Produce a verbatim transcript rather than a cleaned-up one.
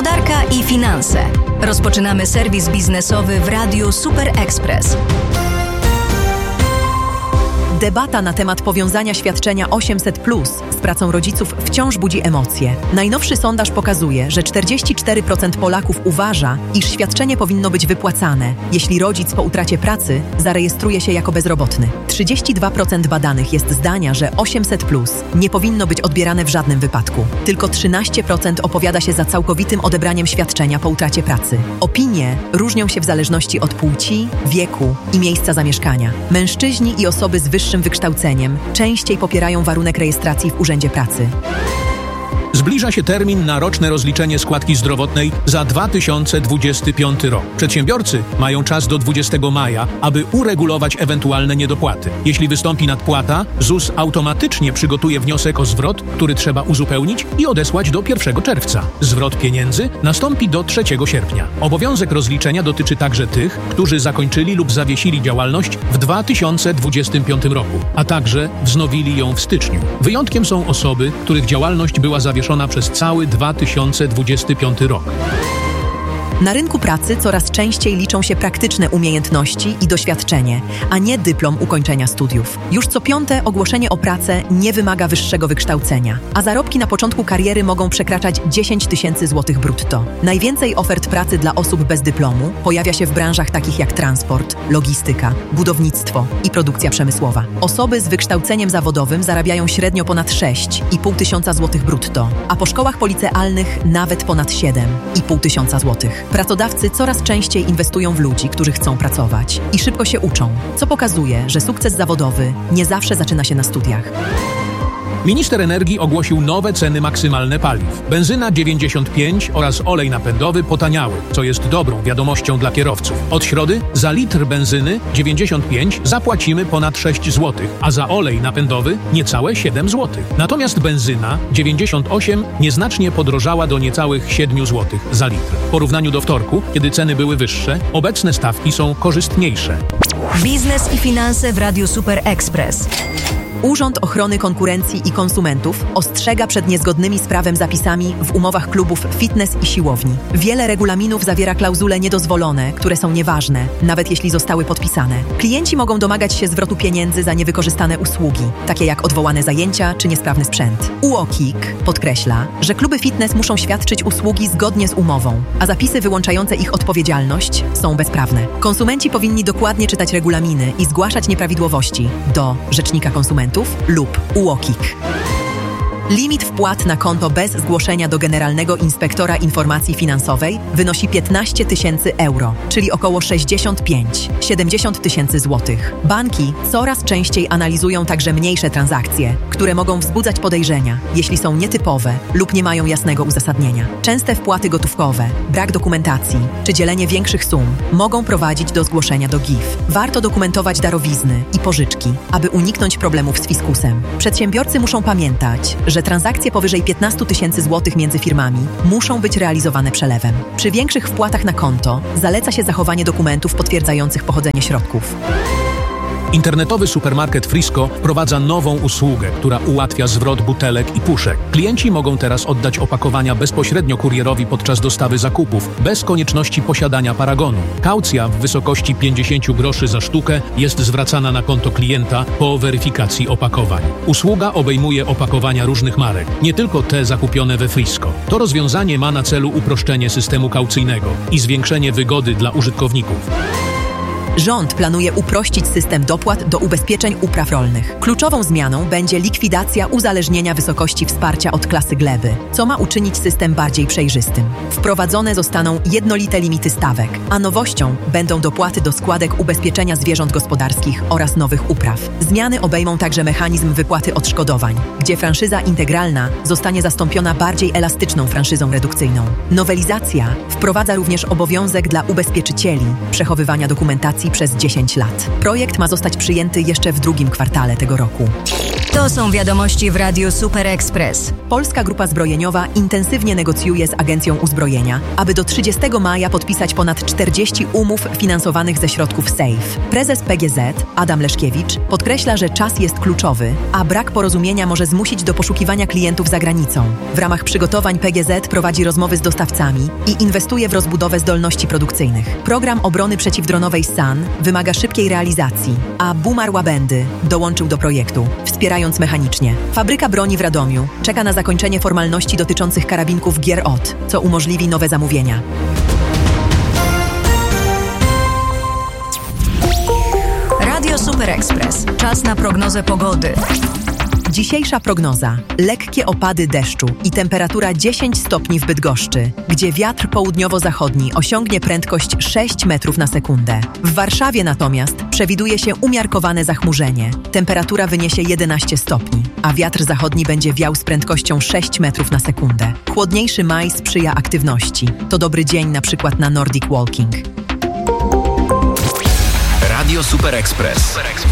Gospodarka i finanse. Rozpoczynamy serwis biznesowy w Radiu Super Express. Debata na temat powiązania świadczenia osiemset plus z pracą rodziców wciąż budzi emocje. Najnowszy sondaż pokazuje, że czterdzieści cztery procent Polaków uważa, iż świadczenie powinno być wypłacane, jeśli rodzic po utracie pracy zarejestruje się jako bezrobotny. trzydzieści dwa procent badanych jest zdania, że osiemset plus nie powinno być odbierane w żadnym wypadku. Tylko trzynaście procent opowiada się za całkowitym odebraniem świadczenia po utracie pracy. Opinie różnią się w zależności od płci, wieku i miejsca zamieszkania. Mężczyźni i osoby z wyższym wykształceniem częściej popierają warunek rejestracji w Urzędzie Pracy. Zbliża się termin na roczne rozliczenie składki zdrowotnej za dwa tysiące dwudziesty piąty rok. Przedsiębiorcy mają czas do dwudziestego maja, aby uregulować ewentualne niedopłaty. Jeśli wystąpi nadpłata, ZUS automatycznie przygotuje wniosek o zwrot, który trzeba uzupełnić i odesłać do pierwszego czerwca. Zwrot pieniędzy nastąpi do trzeciego sierpnia. Obowiązek rozliczenia dotyczy także tych, którzy zakończyli lub zawiesili działalność w dwa tysiące dwudziestym piątym roku, a także wznowili ją w styczniu. Wyjątkiem są osoby, których działalność była zawieszona przez cały dwa tysiące dwudziesty piąty rok. Na rynku pracy coraz częściej liczą się praktyczne umiejętności i doświadczenie, a nie dyplom ukończenia studiów. Już co piąte ogłoszenie o pracę nie wymaga wyższego wykształcenia, a zarobki na początku kariery mogą przekraczać dziesięć tysięcy złotych brutto. Najwięcej ofert pracy dla osób bez dyplomu pojawia się w branżach takich jak transport, logistyka, budownictwo i produkcja przemysłowa. Osoby z wykształceniem zawodowym zarabiają średnio ponad sześć i pół tysiąca złotych brutto, a po szkołach policealnych nawet ponad siedem i pół tysiąca złotych. Pracodawcy coraz częściej inwestują w ludzi, którzy chcą pracować i szybko się uczą, co pokazuje, że sukces zawodowy nie zawsze zaczyna się na studiach. Minister energii ogłosił nowe ceny maksymalne paliw. Benzyna dziewięćdziesiąt pięć oraz olej napędowy potaniały, co jest dobrą wiadomością dla kierowców. Od środy za litr benzyny dziewięćdziesiąt pięć zapłacimy ponad sześć złotych, a za olej napędowy niecałe siedem złotych. Natomiast benzyna dziewięćdziesiąt osiem nieznacznie podrożała do niecałych siedem złotych za litr. W porównaniu do wtorku, kiedy ceny były wyższe, obecne stawki są korzystniejsze. Biznes i finanse w Radiu Super Express. Urząd Ochrony Konkurencji i Konsumentów ostrzega przed niezgodnymi z prawem zapisami w umowach klubów fitness i siłowni. Wiele regulaminów zawiera klauzule niedozwolone, które są nieważne, nawet jeśli zostały podpisane. Klienci mogą domagać się zwrotu pieniędzy za niewykorzystane usługi, takie jak odwołane zajęcia czy niesprawny sprzęt. U O K I K podkreśla, że kluby fitness muszą świadczyć usługi zgodnie z umową, a zapisy wyłączające ich odpowiedzialność są bezprawne. Konsumenci powinni dokładnie czytać regulaminy i zgłaszać nieprawidłowości do Rzecznika Konsumentów lub U O K I K. Limit wpłat na konto bez zgłoszenia do Generalnego Inspektora Informacji Finansowej wynosi piętnaście tysięcy euro, czyli około sześćdziesiąt pięć do siedemdziesięciu tysięcy złotych. Banki coraz częściej analizują także mniejsze transakcje, które mogą wzbudzać podejrzenia, jeśli są nietypowe lub nie mają jasnego uzasadnienia. Częste wpłaty gotówkowe, brak dokumentacji czy dzielenie większych sum mogą prowadzić do zgłoszenia do G I F. Warto dokumentować darowizny i pożyczki, aby uniknąć problemów z fiskusem. Przedsiębiorcy muszą pamiętać, że transakcje powyżej piętnaście tysięcy złotych między firmami muszą być realizowane przelewem. Przy większych wpłatach na konto zaleca się zachowanie dokumentów potwierdzających pochodzenie środków. Internetowy supermarket Frisco wprowadza nową usługę, która ułatwia zwrot butelek i puszek. Klienci mogą teraz oddać opakowania bezpośrednio kurierowi podczas dostawy zakupów, bez konieczności posiadania paragonu. Kaucja w wysokości pięćdziesiąt groszy za sztukę jest zwracana na konto klienta po weryfikacji opakowań. Usługa obejmuje opakowania różnych marek, nie tylko te zakupione we Frisco. To rozwiązanie ma na celu uproszczenie systemu kaucyjnego i zwiększenie wygody dla użytkowników. Rząd planuje uprościć system dopłat do ubezpieczeń upraw rolnych. Kluczową zmianą będzie likwidacja uzależnienia wysokości wsparcia od klasy gleby, co ma uczynić system bardziej przejrzystym. Wprowadzone zostaną jednolite limity stawek, a nowością będą dopłaty do składek ubezpieczenia zwierząt gospodarskich oraz nowych upraw. Zmiany obejmą także mechanizm wypłaty odszkodowań, gdzie franszyza integralna zostanie zastąpiona bardziej elastyczną franszyzą redukcyjną. Nowelizacja wprowadza również obowiązek dla ubezpieczycieli przechowywania dokumentacji przez dziesięć lat. Projekt ma zostać przyjęty jeszcze w drugim kwartale tego roku. To są wiadomości w Radiu Super Express. Polska Grupa Zbrojeniowa intensywnie negocjuje z Agencją Uzbrojenia, aby do trzydziestego maja podpisać ponad czterdzieści umów finansowanych ze środków S A F E. Prezes P G Z, Adam Leszkiewicz, podkreśla, że czas jest kluczowy, a brak porozumienia może zmusić do poszukiwania klientów za granicą. W ramach przygotowań P G Z prowadzi rozmowy z dostawcami i inwestuje w rozbudowę zdolności produkcyjnych. Program obrony przeciwdronowej S A N wymaga szybkiej realizacji, a Bumar Łabędy dołączył do projektu, wspierając mechanicznie. Fabryka broni w Radomiu czeka na zakończenie formalności dotyczących karabinków Gier Ot, co umożliwi nowe zamówienia. Radio Super Express. Czas na prognozę pogody. Dzisiejsza prognoza. Lekkie opady deszczu i temperatura dziesięć stopni w Bydgoszczy, gdzie wiatr południowo-zachodni osiągnie prędkość sześć metrów na sekundę. W Warszawie natomiast przewiduje się umiarkowane zachmurzenie. Temperatura wyniesie jedenaście stopni, a wiatr zachodni będzie wiał z prędkością sześć metrów na sekundę. Chłodniejszy maj sprzyja aktywności. To dobry dzień na przykład na Nordic Walking. Radio Super Express.